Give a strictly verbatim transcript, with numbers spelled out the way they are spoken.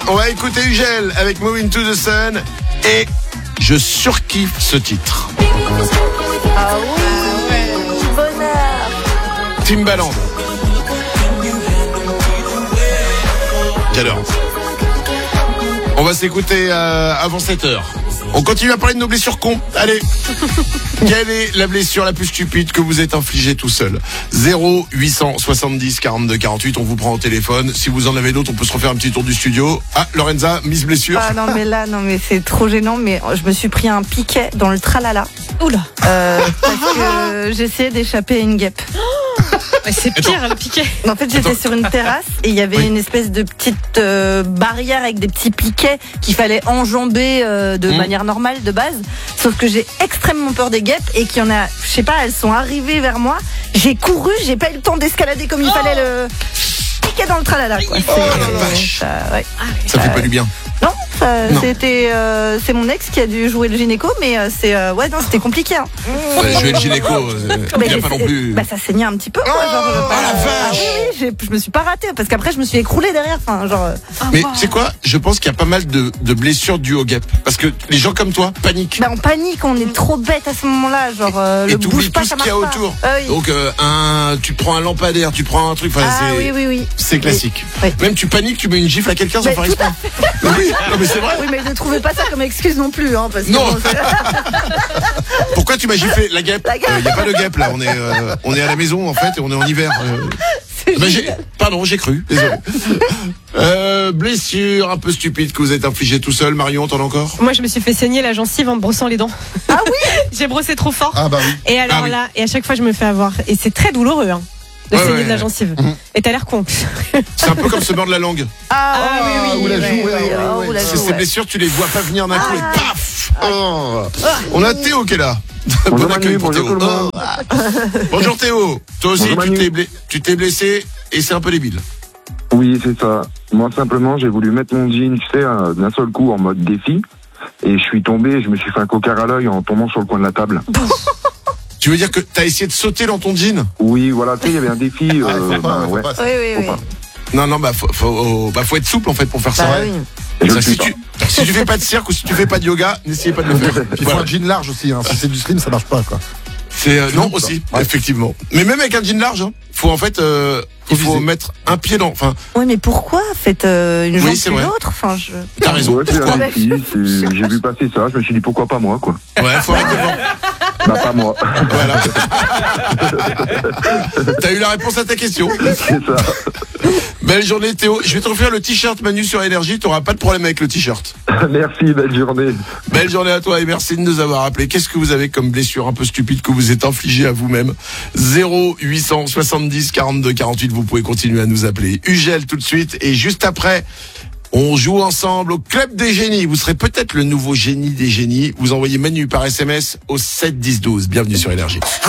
On va écouter Ugel avec Move Into the Sun et je surkiffe ce titre. Ah oui, bonheur. Timbaland. J'adore. On va s'écouter euh, avant sept heures. On continue à parler de nos blessures cons. Allez. Quelle est la blessure la plus stupide que vous êtes infligée tout seul? Zéro huit cent soixante-dix quarante-deux quarante-huit. On vous prend au téléphone. Si vous en avez d'autres, on peut se refaire un petit tour du studio. Ah, Lorenza, Miss Blessure. Ah non mais là, non mais c'est trop gênant. Mais je me suis pris un piquet dans le tralala. Oula. Euh, parce que j'essayais d'échapper à une guêpe. Ouais, c'est pire, Attends. le piquet. En fait, j'étais Attends. sur une terrasse et il y avait Oui. une espèce de petite euh, barrière avec des petits piquets qu'il fallait enjamber euh, de Mmh. manière normale, de base. Sauf que j'ai extrêmement peur des guêpes et qu'il y en a, je sais pas, elles sont arrivées vers moi. J'ai couru, j'ai pas eu le temps d'escalader comme il Oh. fallait le piquet dans le tralala. Quoi. Oh la vache. Ça, ouais. Ça fait pas du bien. Non, ça, Non. c'était, euh, c'est mon ex qui a dû jouer le gynéco, mais euh, c'est, euh, ouais, non, c'était compliqué. Hein. Ouais, jouer le gynéco, euh, Mais il y a j'ai- pas non plus. Bah ça saignait un petit peu. Quoi, Oh, genre, oh la vache. Ah oui, oui, j'ai- je me suis pas ratée parce qu'après je me suis écroulée derrière. Enfin, genre. euh, Mais tu sais quoi? Je pense qu'il y a pas mal de, de blessures dues au guêpe. Parce que les gens comme toi paniquent. Bah on panique, on est trop bête à ce moment-là, genre euh, Et le t'oublies bouge pas, tout ce ça qu'il y marche a pas. autour. Ah oui. Donc euh, un, tu prends un lampadaire, tu prends un truc. Enfin, Ah c'est, oui, oui, oui. c'est classique. Oui. Même tu paniques, tu mets une gifle à quelqu'un sans Mais faire tout exprès. Oui, non mais c'est vrai. Oui, mais ne trouvez pas ça comme excuse non plus, hein, parce que Non. bon, c'est- Pourquoi tu m'as giflé la guêpe? La guêpe. Il n'y a pas de guêpe là. On est, euh, on est à la maison en fait et on est en hiver. Euh, c'est bah, j'ai, génial. pardon, j'ai cru. Désolé. Euh, blessure un peu stupide que vous êtes infligée tout seul. Marion, t'en as encore? Moi, je me suis fait saigner la gencive en me brossant les dents. Ah oui. J'ai brossé trop fort. Ah bah oui. Et alors Ah oui. là, et à chaque fois, je me fais avoir. Et c'est très douloureux, hein, de Ouais, saigner ouais. de la gencive. Mhm. Et t'as l'air con. C'est un peu comme se mordre la langue. Ah, Ah, oui, oui, ou la ouais, joue, ouais, ouais, oui, ouais, oh, ouais. ou la C'est joue, ces ouais. blessures, tu les vois pas venir d'un coup et Ah. paf. Oh. On a Théo qui est là. Bonjour Bon accueil Manu, pour bonjour Théo. tout le monde. Oh. Bonjour Théo. Toi aussi, Bonjour tu Manu. t'es, blessé, tu t'es blessé et c'est un peu débile. Oui, c'est ça. Moi, simplement, j'ai voulu mettre mon jean, tu sais, euh, d'un seul coup en mode défi. Et je suis tombé, je me suis fait un cocard à l'œil en tombant sur le coin de la table. Tu veux dire que t'as essayé de sauter dans ton jean? Oui, voilà, tu sais, il y avait un défi. Ah, euh, faut pas, bah, faut ouais. pas. Oui, oui, Faut oui. pas. Non, non, bah faut, faut, bah, faut être souple en fait pour faire ça. Bah oui. Je Ça, le si, suis pas. tu, si tu fais pas de cirque ou si tu fais pas de yoga, n'essayez pas de le faire. Puis il faut Voilà. un jean large aussi. Hein. Si c'est du slim, ça marche pas quoi. C'est euh, non Quoi. aussi, Ouais. effectivement. Mais même avec un jean large, hein, faut en fait, euh, il faut Faut viser. mettre un pied dans. Enfin, Oui, mais pourquoi faites euh, une Oui, jambe c'est plus vrai. l'autre? Enfin, je. t'as raison. Ouais, c'est Pourquoi un défi. c'est- J'ai vu passer ça, je me suis dit pourquoi pas moi, quoi. Ouais, faut arrêter de vendre. Bah, pas moi. Voilà. T'as eu la réponse à ta question. C'est ça. Belle journée Théo. Je vais te refaire le t-shirt Manu sur Énergie. T'auras pas de problème avec le t-shirt. Merci, belle journée. Belle journée à toi et merci de nous avoir appelé. Qu'est-ce que vous avez comme blessure un peu stupide que vous êtes infligée à vous-même? Zéro huit cent soixante-dix quarante-deux quarante-huit. Vous pouvez continuer à nous appeler. Ugel tout de suite et juste après, on joue ensemble au Club des Génies. Vous serez peut-être le nouveau génie des génies. Vous envoyez Manu par S M S au sept dix douze. Bienvenue sur Énergie.